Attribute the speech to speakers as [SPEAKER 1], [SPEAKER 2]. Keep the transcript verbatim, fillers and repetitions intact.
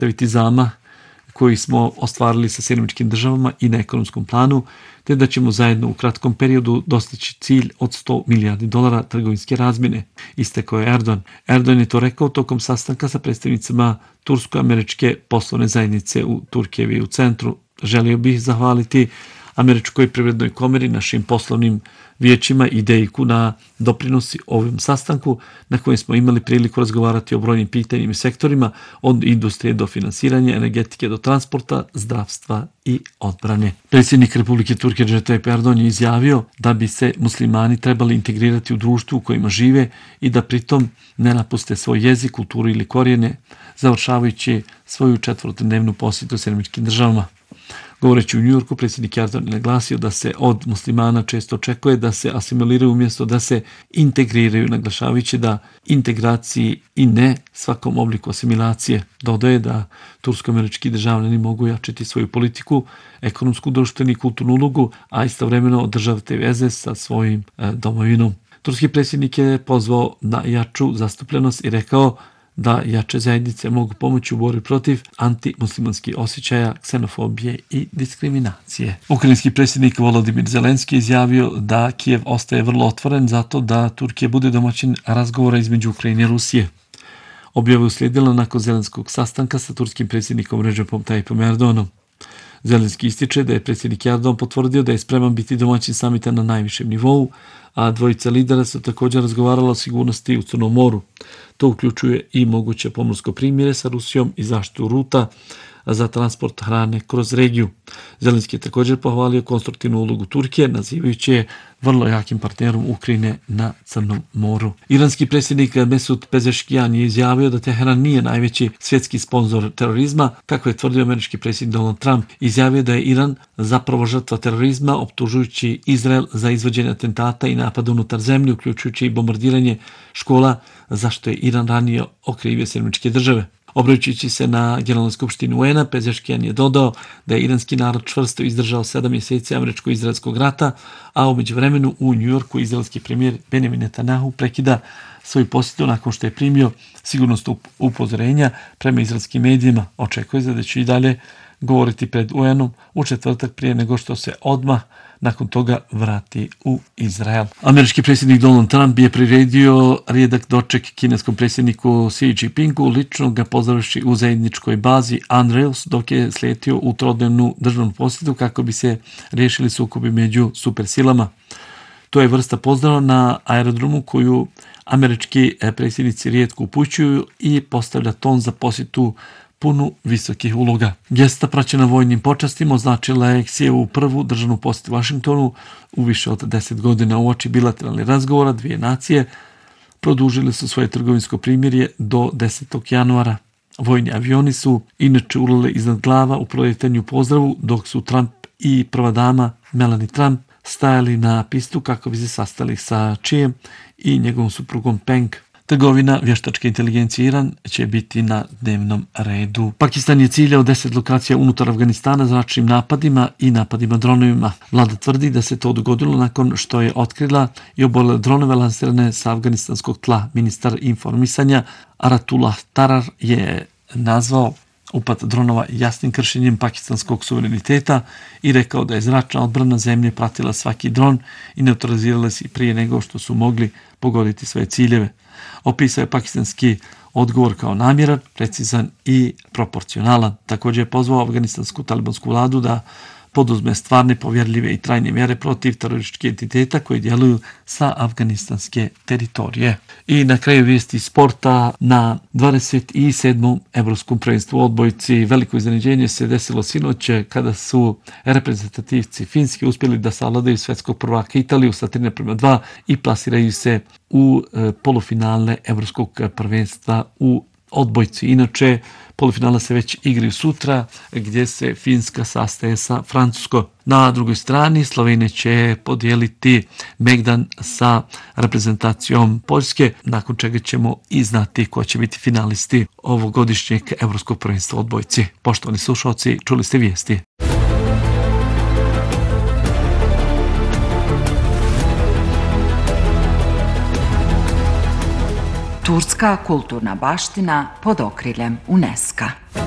[SPEAKER 1] zavitizama koji smo ostvarili sa Sjedinjenim Američkim Državama i na ekonomskom planu, te da ćemo zajedno u kratkom periodu dostići cilj od sto milijardi dolara trgovinske razmjene, istakao je Erdogan. Erdogan je to rekao tokom sastanka sa predstavnicima Tursko-američke poslovne zajednice u Turkijevi u centru. Želio bih zahvaliti Američkoj privrednoj komori, našim poslovnim vijećima i D E I K-u na doprinosi ovom sastanku na kojem smo imali priliku razgovarati o brojnim pitanjima i sektorima od industrije do finansiranja, energetike do transporta, zdravstva i odbrane. Predsjednik Republike Turske Recep Tayyip Erdogan je izjavio da bi se muslimani trebali integrirati u društvu u kojima žive i da pritom ne napuste svoj jezik, kulturu ili korijene, završavajući svoju četvrtodnevnu posjetu Sjedinjenim Američkim Državama. Govoreći u Njujorku, predsjednik Erdogan je naglasio da se od muslimana često očekuje da se asimiliraju umjesto da se integriraju, naglašavajući da integraciji i ne svakom obliku asimilacije. Dodaje da tursko-američki državljani mogu jačiti svoju politiku, ekonomsku, društvenu i kulturnu ulogu, a istovremeno održavati veze sa svojim e, domovinom. Turski predsjednik je pozvao na jaču zastupljenost i rekao da jače zajednice mogu pomoći u borbi protiv antimuslimanskih osjećaja, ksenofobije i diskriminacije. Ukrajinski predsjednik Volodimir Zelenski izjavio da Kijev ostaje vrlo otvoren zato da Turkija bude domaćin razgovora između Ukrajine i Rusije. Objava je uslijedila nakon Zelenskog sastanka sa turskim predsjednikom Recepom Tayyipom Erdoganom. Zelenski ističe da je predsjednik Erdogan potvrdio da je spreman biti domaćin samita na najvišem nivou, a dvojica lidera su također razgovarala o sigurnosti u Crnom moru. To uključuje i moguće pomorsko primjere sa Rusijom i zaštitu ruta za transport hrane kroz regiju. Zelenski je također pohvalio konstruktivnu ulogu Turkije, nazivajući je vrlo jakim partnerom Ukrajine na Crnom moru. Iranski predsjednik Mesud Pezeshkian je izjavio da Teheran nije najveći svjetski sponzor terorizma, kako je tvrdio američki predsjednik Donald Trump. Izjavio da je Iran zapravo žrtva terorizma, optužujući Izrael za izvođenje atentata i napada unutar zemlje, uključujući i bombardiranje škola, zašto je Iran ranije okrivio Sjedinjene Američke Države. Obraćajući se na Generalnoj skupštini U N A, Pezeshkian je dodao da je iranski narod čvrsto izdržao sedam mjeseci američko-izraelskog rata, a u međuvremenu u Njujorku izraelski premijer Benjamin Netanyahu prekida svoju posjetu nakon što je primio sigurnosno upozorenja prema izraelskim medijima. Očekuje se da će i dalje govoriti pred U N-om u četvrtak prije nego što se odmah nakon toga vrati u Izrael. Američki predsjednik Donald Trump je priredio rijedak doček kineskom predsjedniku Xi Jinpingu, lično ga pozdravivši u zajedničkoj bazi Andrews dok je sletio u trodnevnu državnu posjetu kako bi se riješili sukobi među supersilama. To je vrsta pozdrava na aerodromu koju američki predsjednici rijetko upućuju i postavlja ton za posjetu punu visokih uloga. Gesta praćena vojnim počastima označila je Xijevu prvu državnu posjetu Vašingtonu u više od deset godina. Uoči bilateralnih razgovora dvije nacije produžile su svoje trgovinsko primirje do desetog januara. Vojni avioni su inače ulele iznad glava u proletanju pozdravu, dok su Trump i prva dama Melania Trump stajali na pistu kako bi se sastali sa Xijem i njegovom suprugom Peng. Trgovina vještačke inteligencije Iran će biti na dnevnom redu. Pakistan je ciljao deset lokacija unutar Afganistana zračnim napadima i napadima dronovima. Vlada tvrdi da se to dogodilo nakon što je otkrila i oborila dronove lansirane sa afganistanskog tla. Ministar informisanja Aratullah Tarar je nazvao upad dronova jasnim kršenjem pakistanskog suvereniteta i rekao da je zračna odbrana zemlje pratila svaki dron i neutralizirala se prije nego što su mogli pogoditi svoje ciljeve. Opisao je pakistanski odgovor kao namjeran, precizan i proporcionalan. Također je pozvao afganistansku talibansku vladu da poduzme stvarne, povjerljive i trajne mjere protiv terorističkih entiteta koji djeluju sa afganistanske teritorije. I na kraju vijesti sporta, na dvadeset sedmom Evropskom prvenstvu u odbojci veliko iznenađenje se desilo sinoć kada su reprezentativci Finske uspjeli da savladaju svjetskog prvaka Italiju sa tri naprema dva i plasiraju se u polufinale Evropskog prvenstva u odbojci. Inače, polufinala se već igraju sutra gdje se Finska sastaje sa Francuskom. Na drugoj strani Slovenija će podijeliti megdan sa reprezentacijom Poljske, nakon čega ćemo i znati ko će biti finalisti ovogodišnjeg Evropskog prvenstva u odbojci. Poštovani slušalci, čuli ste vijesti.
[SPEAKER 2] Turska kulturna baština pod okriljem UNESCO.